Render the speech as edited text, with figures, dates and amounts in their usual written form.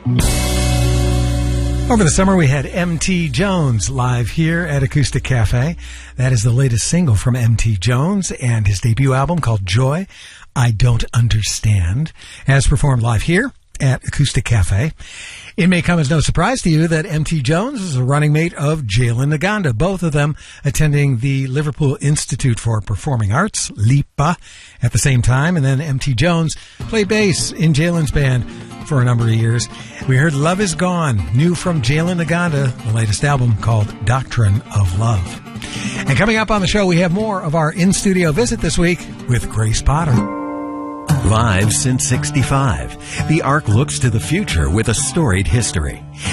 Over the summer, we had M.T. Jones live here at Acoustic Cafe. That is the latest single from M.T. Jones and his debut album called Joy, I Don't Understand, as performed live here at Acoustic Cafe. It may come as no surprise to you that M.T. Jones is a running mate of Jalen Naganda, both of them attending the Liverpool Institute for Performing Arts, LIPA, at the same time. And then M.T. Jones played bass in Jalen's band for a number of years. We heard Love Is Gone, new from Jalen Naganda, the latest album called Doctrine of Love. And coming up on the show, we have more of our in-studio visit this week with Grace Potter. Live since '65, the Ark looks to the future with a storied history.